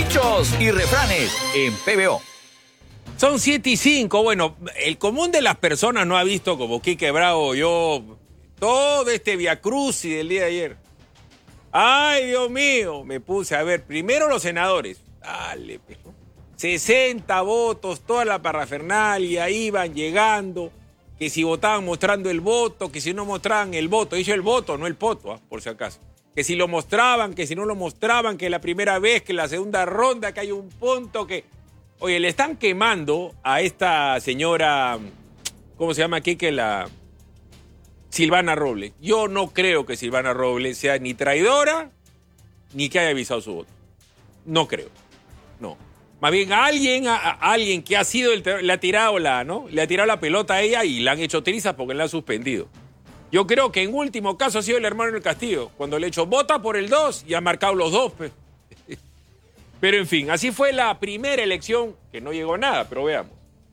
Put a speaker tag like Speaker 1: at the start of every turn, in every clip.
Speaker 1: Dichos y refranes en PBO.
Speaker 2: Son 7:05. Bueno, el común de las personas no ha visto como Quique Bravo, yo, todo este viacrucis del día de ayer. Ay, Dios mío, me puse a ver primero los senadores. Dale, pues, ¿no? 60 votos, toda la parafernalia, iban llegando, que si votaban mostrando el voto, que si no mostraban el voto. Hizo el voto, no el poto, por si acaso. Que si lo mostraban, que si no lo mostraban, que la primera vez, que la segunda ronda, que hay un punto que... Oye, le están quemando a esta señora, ¿cómo se llama aquí? Que la Silvana Robles. Yo no creo que Silvana Robles sea ni traidora, ni que haya avisado su voto. No creo, no. Más bien a alguien que ha sido, le ha tirado la pelota a ella y la han hecho trizas porque la han suspendido. Yo creo que en último caso ha sido el hermano del Castillo, cuando le ha hecho vota por el 2 y ha marcado los 2, pues. Pero en fin, así fue la primera elección, que no llegó a nada, pero veamos.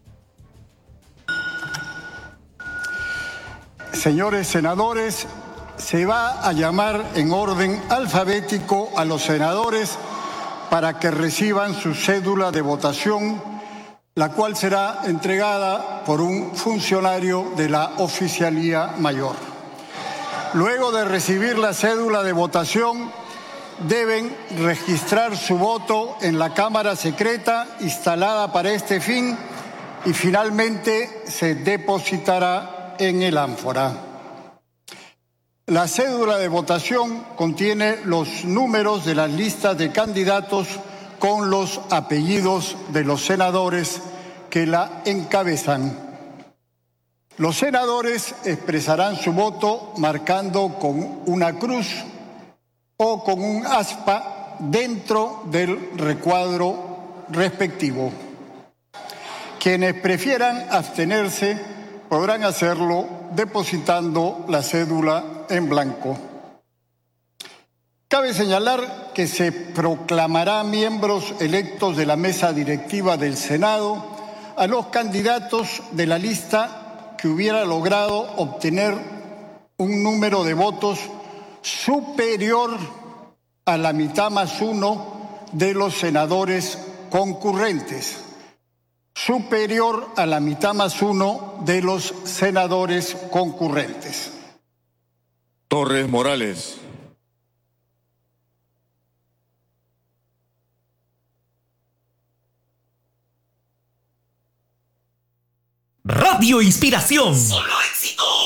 Speaker 3: Señores senadores, se va a llamar en orden alfabético a los senadores para que reciban su cédula de votación, la cual será entregada por un funcionario de la Oficialía Mayor. Luego de recibir la cédula de votación, deben registrar su voto en la cámara secreta instalada para este fin y finalmente se depositará en el ánfora. La cédula de votación contiene los números de las listas de candidatos con los apellidos de los senadores que la encabezan. Los senadores expresarán su voto marcando con una cruz o con un aspa dentro del recuadro respectivo. Quienes prefieran abstenerse podrán hacerlo depositando la cédula en blanco. Cabe señalar que se proclamará miembros electos de la mesa directiva del Senado a los candidatos de la lista que hubiera logrado obtener un número de votos superior a la mitad más uno de los senadores concurrentes. Superior a la mitad más uno de los senadores concurrentes.
Speaker 4: Torres Morales.
Speaker 5: Radio Inspiración. Solo éxito.